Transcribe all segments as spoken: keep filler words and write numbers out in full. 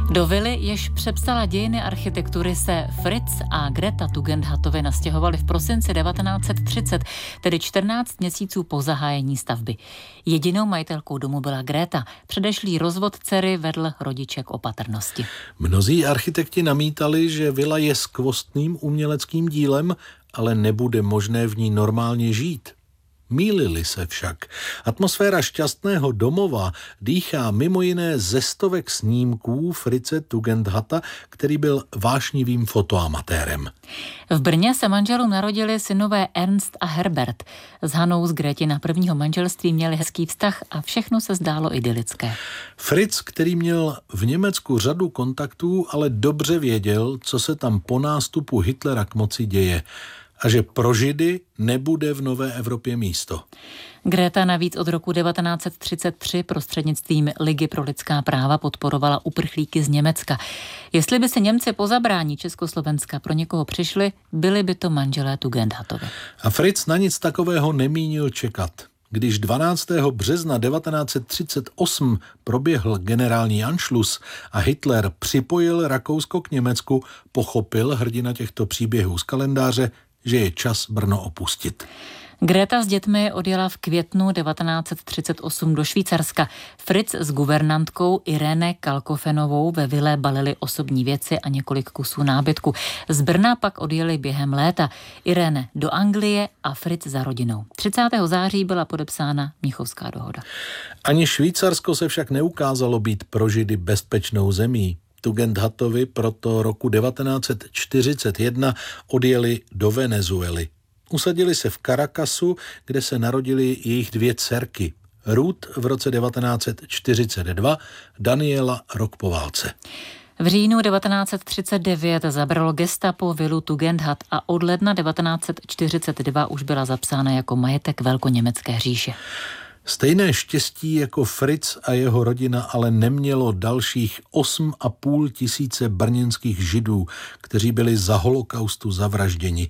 Do vily, jež přepsala dějiny architektury, se Fritz a Greta Tugendhatovi nastěhovali v prosinci devatenáct set třicet, tedy čtrnáct měsíců po zahájení stavby. Jedinou majitelkou domu byla Greta. Předešlý rozvod dcery vedl rodiče k opatrnosti. Mnozí architekti namítali, že vila je skvostným uměleckým dílem, ale nebude možné v ní normálně žít. Mýlili se však. Atmosféra šťastného domova dýchá mimo jiné ze stovek snímků Fritze Tugendhata, který byl vášnivým fotoamatérem. V Brně se manželům narodili synové Ernst a Herbert. S Hanou z Gretina prvního manželství měli hezký vztah a všechno se zdálo idylické. Fritz, který měl v Německu řadu kontaktů, ale dobře věděl, co se tam po nástupu Hitlera k moci děje a že pro Židy nebude v nové Evropě místo. Greta navíc od roku devatenáct set třicet tři prostřednictvím Ligy pro lidská práva podporovala uprchlíky z Německa. Jestli by se Němci po zabrání Československa pro někoho přišli, byli by to manželé Tugendhatovi. A Fritz na nic takového nemínil čekat. Když dvanáctého března devatenáct set třicet osm proběhl generální Anschluss a Hitler připojil Rakousko k Německu, pochopil hrdina těchto příběhů z kalendáře, že je čas Brno opustit. Greta s dětmi odjela v květnu devatenáct set třicet osm do Švýcarska. Fritz s guvernantkou Irene Kalkofenovou ve vile balili osobní věci a několik kusů nábytku. Z Brna pak odjeli během léta. Irene do Anglie a Fritz za rodinou. třicátého září byla podepsána Mnichovská dohoda. Ani Švýcarsko se však neukázalo být pro Židy bezpečnou zemí. Tugendhatovi proto roku devatenáct set čtyřicet jedna odjeli do Venezuely. Usadili se v Caracasu, kde se narodily jejich dvě dcerky. Ruth v roce devatenáct set čtyřicet dva, Daniela rok po válce. V říjnu devatenáct set třicet devět zabralo gestapo vilu Tugendhat a od ledna devatenáct set čtyřicet dva už byla zapsána jako majetek Velkoněmecké říše. Stejné štěstí jako Fritz a jeho rodina ale nemělo dalších osm a půl tisíce brněnských Židů, kteří byli za holokaustu zavražděni.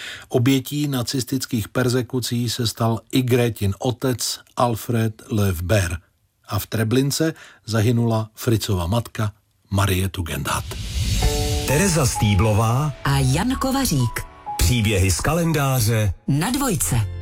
Obětí nacistických perzekucí se stal i Grétin otec Alfred Löwbeer a v Treblince zahynula Fritzova matka Marie Tugendhat. Tereza Stýblová a Jan Kovařík. Příběhy z kalendáře na Dvojce.